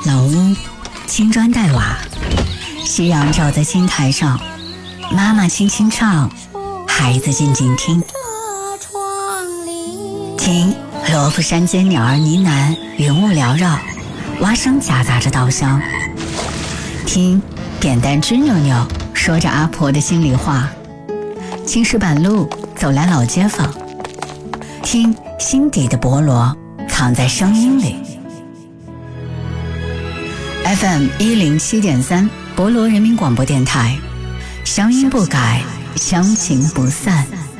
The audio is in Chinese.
老屋，青砖黛瓦，夕阳照在青苔上，妈妈轻轻唱，孩子静静听。听罗浮山间鸟儿呢喃，云雾缭绕，蛙声夹杂着稻香。听扁担吱扭扭，说着阿婆的心里话。青石板路走来老街坊，听心底的菠萝藏在声音里。FM 107.3博罗人民广播电台，乡音不改，乡情不散。